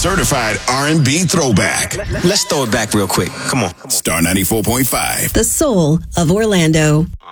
certified R&B throwback. Let's throw it back real quick. Come on. Star 94.5. The soul of Orlando.